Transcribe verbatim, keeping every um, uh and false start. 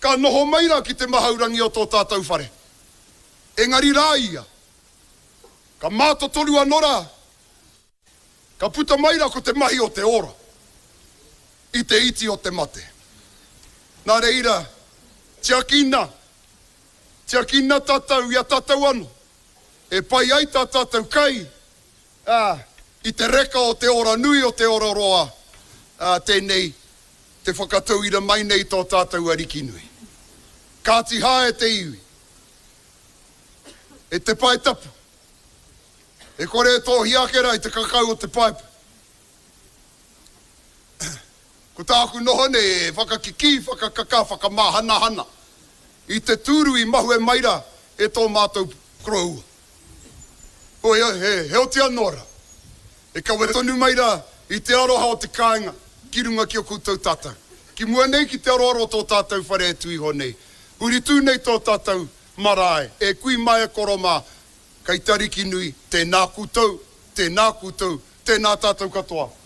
ka noho maira ki te mahaurangi o tō tātou whare. Engari rā ia, ka māta tolu anora, ka puta maira ko te mahi o te ora, i te iti o te mate. Nā reira, tia kina, tia kina tātou ia tātou anu, e pai ai tā tātou kai, ah, i te reka o te ora nui o te ora roa, ah, tēnei, te whakatauira mai nei tō tātou ariki nui. Kāti hae te iwi, e te pai tapu, e kore e tō hiakera i te kakau o te paipu. Ko tāku nohone e whakakiki, whakakaka, whakamahana-hana. I te tūru i mahu e maira e tō mātou kroua. Ko he, he, heo te anora. E kawe tonu maira i te aroha o te kāinga, ki runga ki o koutou tātou. Ki mua nei ki te aroaro o tō tātou whare e tui ho nei. Uri tū nei tō tātou marae, e kui mai e koroma, kai tariki nui, tēnā koutou, tēnā koutou, tēnā tātou katoa.